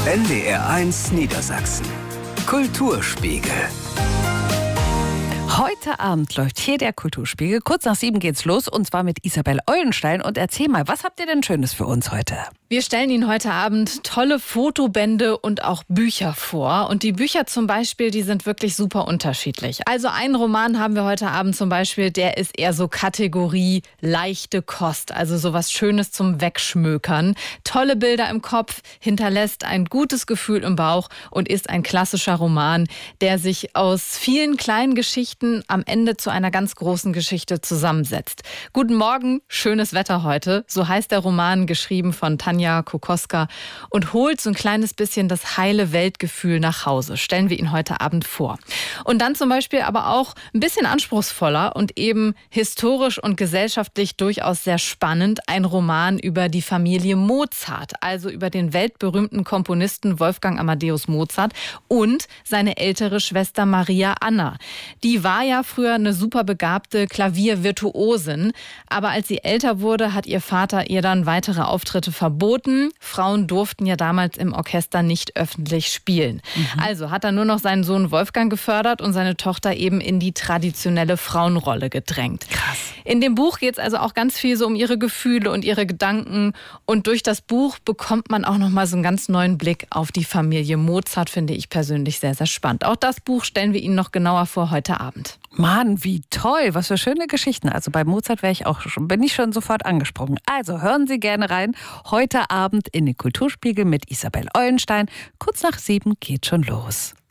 NDR1 Niedersachsen. Kulturspiegel. Heute Abend läuft hier der Kulturspiegel. Kurz nach 7 geht's los und zwar mit Isabel Eulenstein. Und erzähl mal, was habt ihr denn Schönes für uns heute? Wir stellen Ihnen heute Abend tolle Fotobände und auch Bücher vor. Und die Bücher zum Beispiel, die sind wirklich super unterschiedlich. Also einen Roman haben wir heute Abend zum Beispiel, der ist eher so Kategorie leichte Kost. Also sowas Schönes zum Wegschmökern. Tolle Bilder im Kopf, hinterlässt ein gutes Gefühl im Bauch und ist ein klassischer Roman, der sich aus vielen kleinen Geschichten am Ende zu einer ganz großen Geschichte zusammensetzt. Guten Morgen, schönes Wetter heute. So heißt der Roman, geschrieben von Tanja Kokoska und holt so ein kleines bisschen das heile Weltgefühl nach Hause. Stellen wir ihn heute Abend vor. Und dann zum Beispiel aber auch ein bisschen anspruchsvoller und eben historisch und gesellschaftlich durchaus sehr spannend. Ein Roman über die Familie Mozart, also über den weltberühmten Komponisten Wolfgang Amadeus Mozart und seine ältere Schwester Maria Anna. Die war ja früher eine super begabte Klaviervirtuosin, aber als sie älter wurde, hat ihr Vater ihr dann weitere Auftritte verboten. Frauen durften ja damals im Orchester nicht öffentlich spielen. Also hat er nur noch seinen Sohn Wolfgang gefördert und seine Tochter eben in die traditionelle Frauenrolle gedrängt. Krass. In dem Buch geht es also auch ganz viel so um ihre Gefühle und ihre Gedanken. Und durch das Buch bekommt man auch nochmal so einen ganz neuen Blick auf die Familie Mozart, finde ich persönlich sehr, sehr spannend. Auch das Buch stellen wir Ihnen noch genauer vor heute Abend. Mann, wie toll, was für schöne Geschichten. Also bei Mozart bin ich schon sofort angesprungen. Also hören Sie gerne rein. Heute Abend in den Kulturspiegel mit Isabel Eulenstein. Kurz nach 7 geht schon los.